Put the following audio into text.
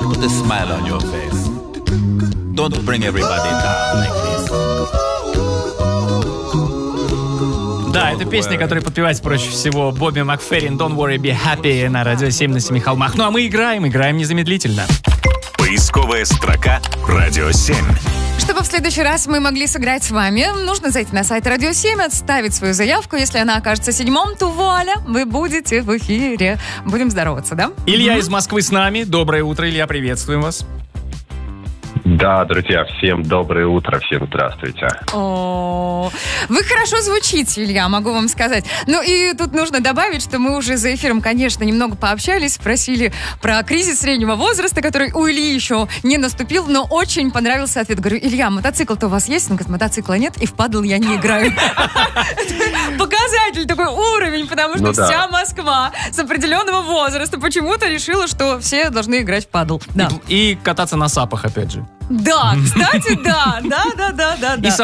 Put a smile on your face. Don't bring everybody down like this. Да, это песня, которую подпевать проще всего. Бобби Макферрин, Don't Worry, Be Happy на Радио 7 на Семи холмах. Ну а мы играем незамедлительно. Поисковая строка Радио 7. Чтобы в следующий раз мы могли сыграть с вами, нужно зайти на сайт Радио 7, отставить свою заявку. Если она окажется 7-м, то вуаля, вы будете в эфире. Будем здороваться, да? Илья из Москвы с нами. Доброе утро, Илья, приветствуем вас. Да, друзья, всем доброе утро, всем здравствуйте. О, вы хорошо звучите, Илья, могу вам сказать. Ну и тут нужно добавить, что мы уже за эфиром, конечно, немного пообщались, спросили про кризис среднего возраста, который у Ильи еще не наступил, но очень понравился ответ. Говорю, Илья, мотоцикл-то у вас есть? Он говорит, мотоцикла нет, и в падл я не играю. Показатель, такой уровень, потому что вся Москва с определенного возраста почему-то решила, что все должны играть в падл. И кататься на сапах, опять же. Да, кстати, да. И